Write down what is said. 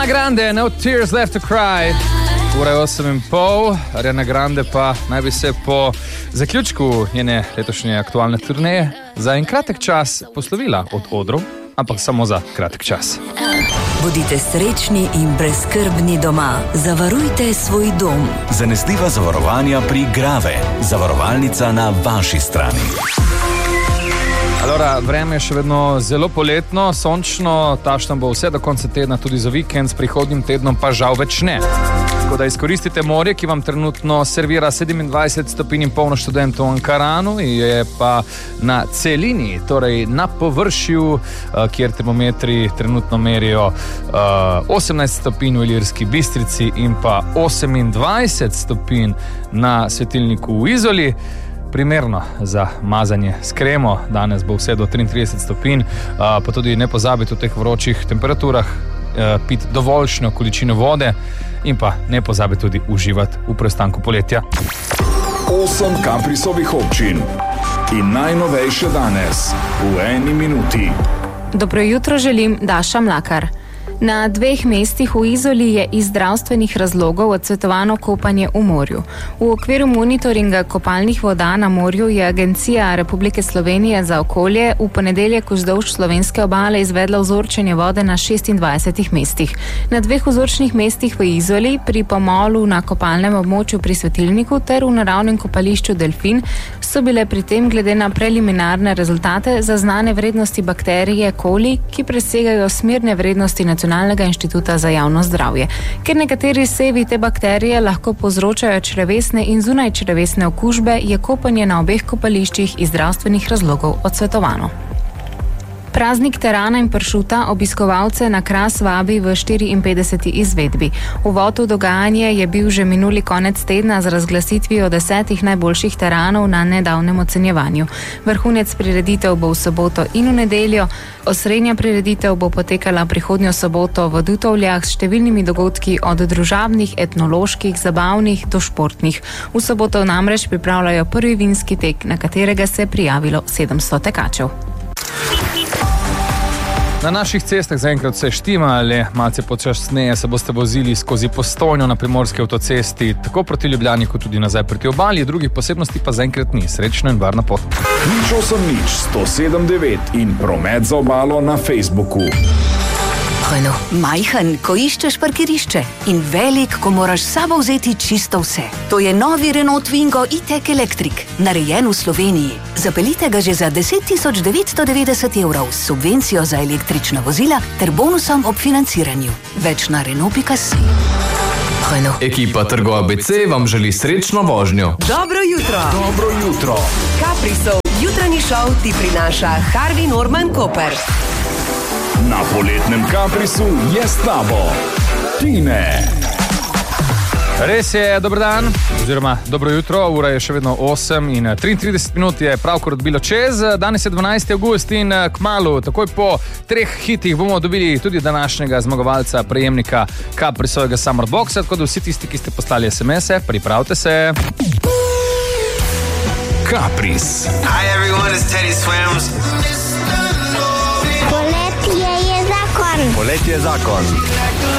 Ariana Grande, No Tears Left to Cry. Ura je 8:30, Ariana Grande pa naj bi se po zaključku njene letošnje aktualne turneje za en kratek čas poslovila od odrov, ampak samo za kratek čas. Bodite srečni in brezskrbni doma. Zavarujte svoj dom. Zanesljiva zavarovanja pri Grave. Zavarovalnica na vaši strani. Alora, vreme je še vedno zelo poletno, sončno, tašno bo vse do konca tedna, tudi za vikend, s prihodnjim tednom pa žal več ne. Tako da izkoristite morje, ki vam trenutno servira 27 stopinj in polno študentov v Ankaranu, je pa na celini, torej na površju, kjer termometri trenutno merijo 18 stopinj v Ilirski Bistrici in pa 28 stopinj na svetilniku v Izoli. Primerno za mazanje s kremo, danes bo vse do 33 stopinj, pa tudi ne pozabite v teh vročih temperaturah piti dovoljšno količino vode in pa ne pozabite tudi uživati v preostanku poletja. 8 Caprisovih občin in najnovejše danes v eni minuti. Dobro jutro želim, Daša Mlakar. Na 2 mestih v Izoli je iz zdravstvenih razlogov odsvetovano kopanje v morju. V okviru monitoringa kopalnih voda na morju je Agencija Republike Slovenije za okolje v ponedeljek vzdolž slovenske obale izvedla vzorčenje vode na 26 mestih. Na 2 vzorčnih mestih v Izoli, pri pomolu na kopalnem območju pri svetilniku ter v naravnem kopališču Delfin so bile pri tem glede na preliminarne rezultate zaznane vrednosti bakterije coli, ki presegajo smirne vrednosti Nacionalnega inštituta za javno zdravje. Ker nekateri sevi te bakterije lahko povzročajo črevesne in zunajčrevesne okužbe, je kopanje na obeh kopališčih iz zdravstvenih razlogov odsvetovano. Praznik terana in pršuta obiskovalce na Kras vabi v 54. izvedbi. Uvod v dogajanje je bil že minuli konec tedna z razglasitvijo 10 najboljših teranov na nedavnem ocenjevanju. Vrhunec prireditev bo v soboto in v nedeljo, osrednja prireditev bo potekala prihodnjo soboto v Dutovljah s številnimi dogodki od družabnih, etnoloških, zabavnih do športnih. V soboto namreč pripravljajo prvi vinski tek, na katerega se je prijavilo 700 tekačev. Na naših cestah zaenkrat vse štima, ali malce počasneje se boste vozili skozi Postojno na primorski avtocesti, tako proti Ljubljani kot tudi nazaj proti obali, drugih posebnosti pa zaenkrat ni. Srečno in varna pot. 080 in promet za obalo na Facebooku. Majhen, ko iščeš parkirišče in velik, ko moraš sabo vzeti čisto vse. To je novi Renault Twingo E-Tech Electric, narejen v Sloveniji. Zapeljite ga že za 10.990 € s subvencijo za električna vozila ter bonusom ob financiranju. Več na Renault.si. Ekipa Trgo ABC vam želi srečno vožnjo. Dobro jutro. Dobro jutro. Caprisov jutranji šov ti prinaša Harvey Norman Koper. Na poletnem Caprisu je s tabo Tine. Res je, dober dan, oziroma dobro jutro, ura je še vedno 8 in 33 minut je pravkar odbilo čez. Danes je 12. avgust in kmalu, takoj po 3 hitih bomo dobili tudi današnjega zmagovalca, prejemnika Caprisovega Summer Boxa, tako da vsi tisti, ki ste poslali SMS-e, pripravite se. Capris. Hi everyone, it's Teddy Swims. Poletje je zakon. Poletje je zakon.